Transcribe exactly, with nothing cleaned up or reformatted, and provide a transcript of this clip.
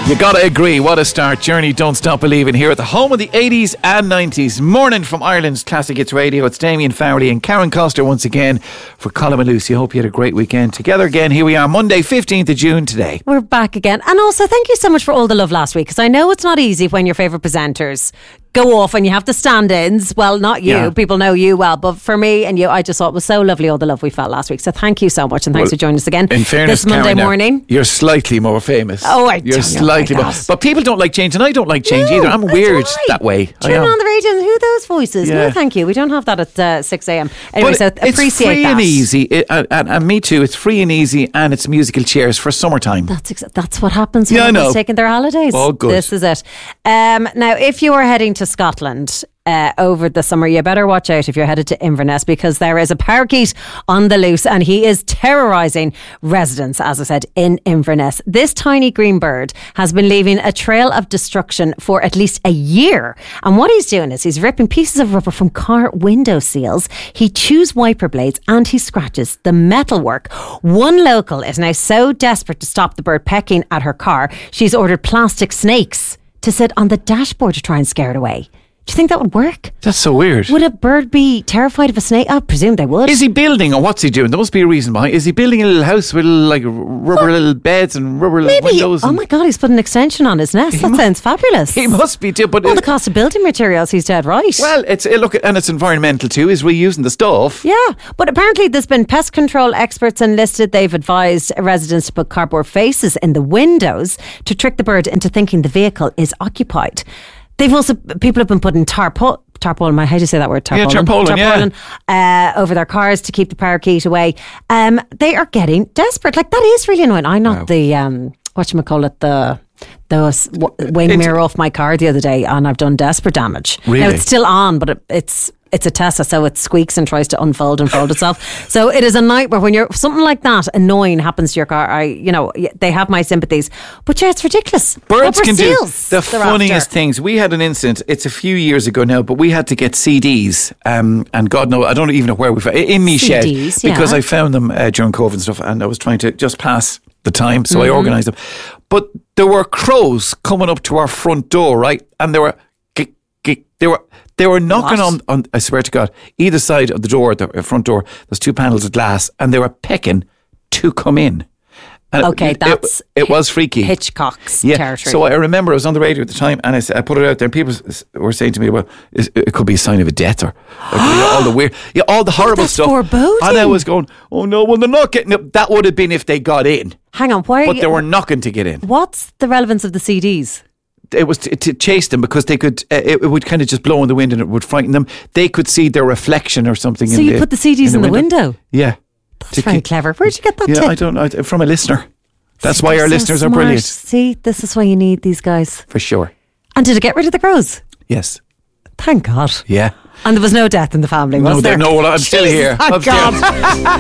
You gotta agree, what a start. Journey Don't Stop Believing here at the home of the eighties and nineties. Morning from Ireland's Classic Hits Radio. It's Damien Fowley and Karen Coster once again for Colin and Lucy. Hope you had a great weekend together again. Here we are, Monday fifteenth of June today. We're back again. And also thank you so much for all the love last week, because I know it's not easy when your favourite presenters go off and you have the stand-ins. Well, not you. Yeah. People know you well. But for me and you, I just thought it was so lovely, all the love we felt last week. So thank you so much, and thanks well, for joining us again in fairness, this Monday Karen, morning. You're slightly more famous. Oh, I You're slightly you, more. But people don't like change, and I don't like change no, either. I'm weird that way. Turn on the radio and who those voices? Yeah. No, thank you. We don't have that at uh, six a.m. Anyway, but so it's appreciate free that. and easy. It, and, and, and me too. It's free and easy, and it's musical chairs for summertime. That's exa- that's what happens when yeah, everyone's taking their holidays. Oh, good. This is it. Um, now, if you are heading to Scotland Uh, over the summer, you better watch out if you're headed to Inverness, because there is a parakeet on the loose and he is terrorising residents, as I said, in Inverness. This tiny green bird has been leaving a trail of destruction for at least a year. And what he's doing is he's ripping pieces of rubber from car window seals. He chews wiper blades and he scratches the metalwork. One local is now so desperate to stop the bird pecking at her car, she's ordered plastic snakes to sit on the dashboard to try and scare it away. Do you think that would work? That's so weird. Would a bird be terrified of a snake? I presume they would. Is he building, or what's he doing? There must be a reason behind. Is he building a little house with like rubber what? little beds and rubber Maybe. little windows? Oh my God, he's put an extension on his nest. That mu- sounds fabulous. He must be too. But well, the cost of building materials, he's dead right. Well, it's look, and it's environmental too. Is reusing the stuff. Yeah, but apparently there's been pest control experts enlisted. They've advised residents to put cardboard faces in the windows to trick the bird into thinking the vehicle is occupied. They've also, people have been putting tarpaulin, tarpaulin, how do you say that word? Tarpaulin, yeah, tarpaulin, tarpaulin yeah. uh, over their cars to keep the parakeet away. Um, they are getting desperate. Like, that is really annoying. I knocked wow. the, um, whatchamacallit, the, the wing it's, mirror off my car the other day, and I've done desperate damage. Really? Now, it's still on, but it, it's, it's a Tesla, so it squeaks and tries to unfold and fold itself. So it is a nightmare when you're something like that annoying happens to your car. I, you know, they have my sympathies, but yeah, it's ridiculous. Birds can do the funniest things. We had an incident. It's a few years ago now, but we had to get C Ds, um, and God knows, I don't even know where we found in me shed because yeah. I found them uh, during COVID and stuff, and I was trying to just pass the time, so mm-hmm. I organised them. But there were crows coming up to our front door, right, and they were, they were. They were knocking on, on, I swear to God, either side of the door, the front door, there's two panels of glass, and they were pecking to come in. And okay, it, that's it, it was freaky. Hitchcock's yeah. territory. So I remember I was on the radio at the time, and I, I put it out there, and people were saying to me, well, it could be a sign of a death, or like, you know, all the weird, yeah, all the horrible oh, that's stuff. Foreboding. And I was going, oh no, well, they're not getting it. That would have been if they got in. Hang on, why? But you, they were knocking to get in. What's the relevance of the C Ds? It was to, to chase them because they could. Uh, it, it would kind of just blow in the wind and it would frighten them. They could see their reflection or something. So in you the, put the C Ds in the, in the window? window? Yeah, that's very keep, clever. Where'd you get that? Yeah, tip? I don't know. From a listener. That's See, why our so listeners smart. are brilliant. See, this is why you need these guys for sure. And did it get rid of the crows? Yes. Thank God. Yeah. And there was no death in the family, was no, there? No, well, I'm Jesus, still here. Thank God.